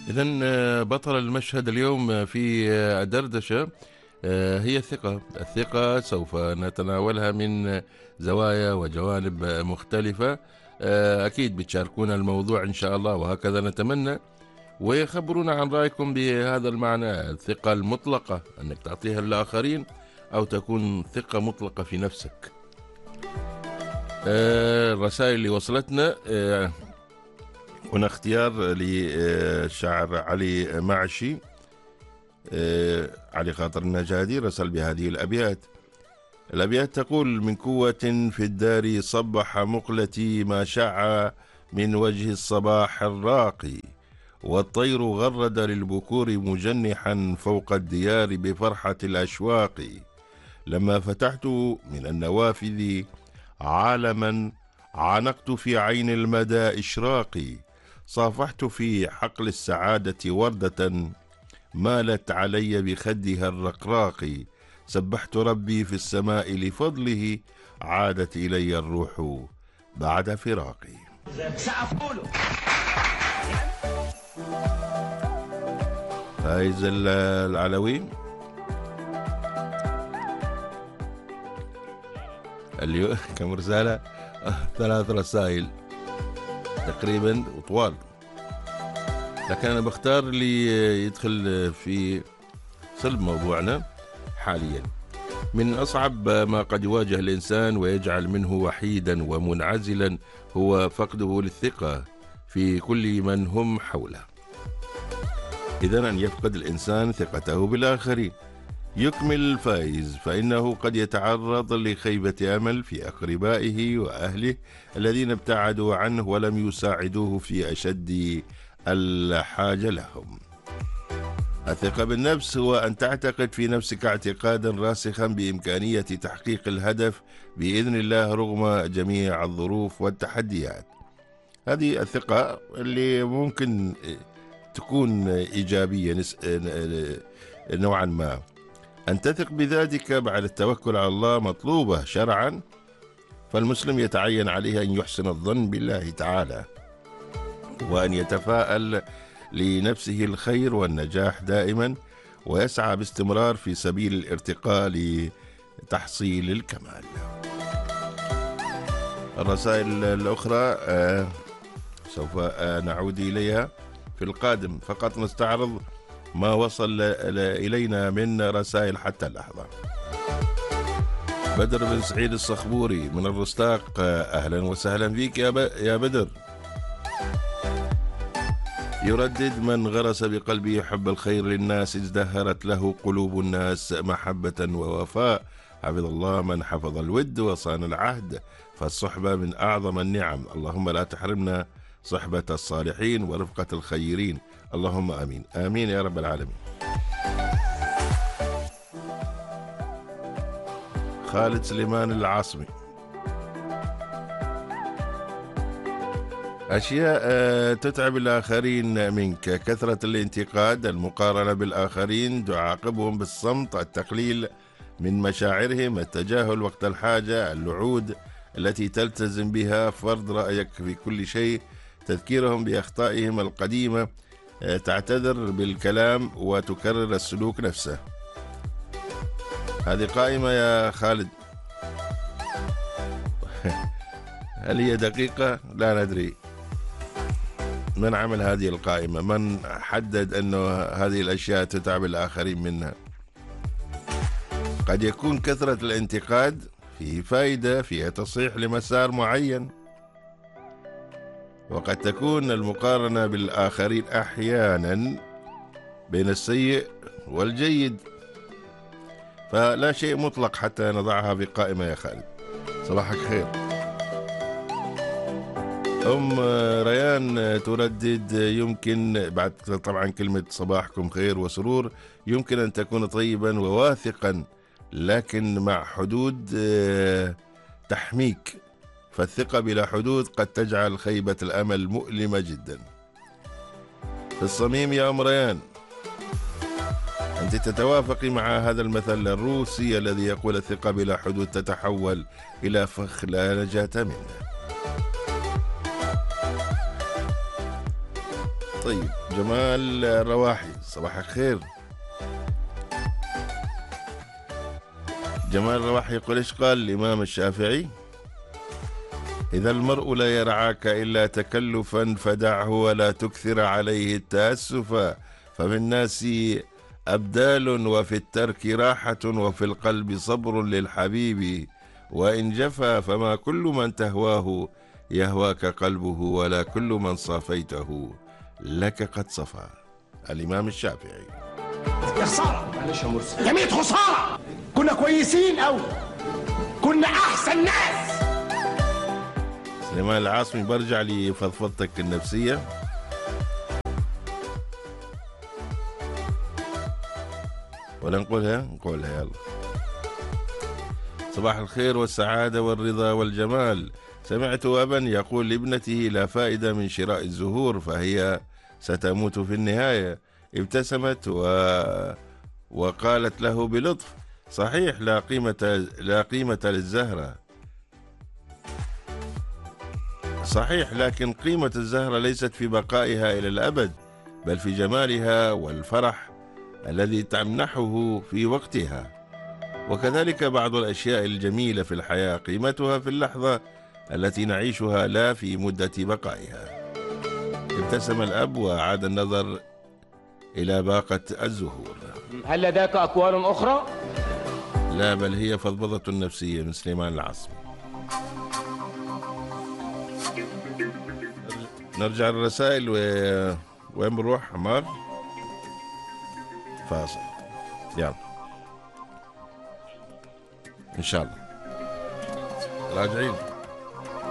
إذن بطل المشهد اليوم في الدردشة هي الثقة. الثقة سوف نتناولها من زوايا وجوانب مختلفة. أكيد بتشاركونا الموضوع إن شاء الله، وهكذا نتمنى، ويخبرونا عن رأيكم بهذا المعنى. الثقة المطلقة أنك تعطيها للآخرين، أو تكون ثقة مطلقة في نفسك. الرسائل اللي وصلتنا، هنا اختيار للشاعر علي معشي، علي خاطر النجادي، رسل بهذه الأبيات. الأبيات تقول: من قوة في الدار صبح مقلتي، ما شع من وجه الصباح الراقي، والطير غرد للبكور مجنحا فوق الديار بفرحة الأشواق. لما فتحت من النوافذ عالما عانقت في عين المدى إشراقي، صافحت في حقل السعادة وردة مالت علي بخدها الرقراق، سبحت ربي في السماء لفضله عادت إلي الروح بعد فراقي. فايز العلوي اليوم كم رسالة؟ 3 رسائل تقريبا وطوال، لكن أنا بختار اللي يدخل في صلب موضوعنا حاليا. من أصعب ما قد يواجه الإنسان ويجعل منه وحيدا ومنعزلا هو فقده للثقة في كل من هم حوله. إذن أن يفقد الإنسان ثقته بالآخرين. يكمل فايز: فإنه قد يتعرض لخيبة أمل في أقربائه وأهله الذين ابتعدوا عنه ولم يساعدوه في أشد الحاجة لهم. الثقة بالنفس هو أن تعتقد في نفسك اعتقادا راسخا بإمكانية تحقيق الهدف بإذن الله رغم جميع الظروف والتحديات. هذه الثقة اللي ممكن تكون إيجابية نوعا ما. أن تثق بذاتك بعد التوكل على الله مطلوبة شرعا، فالمسلم يتعين عليه أن يحسن الظن بالله تعالى، وأن يتفاءل لنفسه الخير والنجاح دائما، ويسعى باستمرار في سبيل الارتقاء لتحصيل الكمال. الرسائل الأخرى سوف نعود إليها في القادم، فقط نستعرض ما وصل إلينا من رسائل حتى اللحظة. بدر بن سعيد الصخبوري من الرستاق: أهلا وسهلا فيك يا بدر. يردد: من غرس بقلبه حب الخير للناس ازدهرت له قلوب الناس محبة ووفاء. حفظ الله من حفظ الود وصان العهد، فالصحبة من أعظم النعم. اللهم لا تحرمنا صحبة الصالحين ورفقة الخيرين، اللهم آمين آمين يا رب العالمين. خالد سليمان العاصمي: أشياء تتعب الآخرين منك: كثرة الانتقاد، المقارنة بالآخرين، تعاقبهم بالصمت، التقليل من مشاعرهم، التجاهل وقت الحاجة، اللعود التي تلتزم بها فرض رأيك في كل شيء، تذكيرهم بأخطائهم القديمة، تعتذر بالكلام وتكرر السلوك نفسه. هذه قائمة يا خالد. هل هي دقيقة؟ لا ندري. من عمل هذه القائمة؟ من حدد أنه هذه الأشياء تتعب الآخرين منها؟ قد يكون كثرة الانتقاد فيه فائدة، فيها تصحيح لمسار معين، وقد تكون المقارنة بالآخرين أحيانا بين السيء والجيد، فلا شيء مطلق حتى نضعها في قائمة يا خالد. صباحك خير. أم ريان تردد: يمكن بعد طبعا كلمة صباحكم خير وسرور، يمكن أن تكون طيبا وواثقا، لكن مع حدود تحميك، فالثقة بلا حدود قد تجعل خيبة الأمل مؤلمة جدا. في الصميم يا أم ريان، أنت تتوافقي مع هذا المثل الروسي الذي يقول: الثقة بلا حدود تتحول إلى فخ لا نجاة منه. طيب جمال الرواحي، صباح الخير. جمال الرواحي يقول ايش قال الإمام الشافعي؟ إذا المرء لا يرعاك إلا تكلفا فدعه ولا تكثر عليه التأسفا، ففي الناس أبدال وفي الترك راحة وفي القلب صبر للحبيب، وإن جفا فما كل من تهواه يهواك قلبه ولا كل من صافيته لك قد صفا. الإمام الشافعي. يا خسارة، معلش يا مرسي، يا ميت خسارة، كنا كويسين أوي، كنا أحسن ناس. سليمان العاصمي، برجع لفضفضتك النفسية. ولا نقولها يلا. صباح الخير والسعادة والرضا والجمال. سمعت أبا يقول لابنته لا فائدة من شراء الزهور فهي ستموت في النهاية. ابتسمت وقالت له بلطف: صحيح، لا قيمة للزهرة. صحيح، لكن قيمة الزهرة ليست في بقائها إلى الأبد، بل في جمالها والفرح الذي تمنحه في وقتها. وكذلك بعض الأشياء الجميلة في الحياة قيمتها في اللحظة التي نعيشها لا في مدة بقائها. ابتسم الأب وأعاد النظر إلى باقة الزهور. هل لديك أقوال أخرى؟ لا، بل هي فضفضة نفسية من سليمان العاصمي. نرجع للرسائل. وين بنروح حمار؟ فاصل، يلا إن شاء الله راجعين.